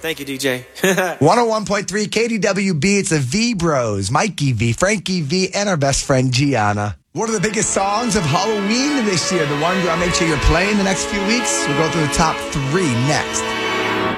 Thank you, DJ. 101.3 KDWB. It's the V Bros, Mikey V, Frankie V, and our best friend Gianna. One of the biggest songs of Halloween this year, the one you want to make sure you're playing the next few weeks. We'll go through the top 3 next.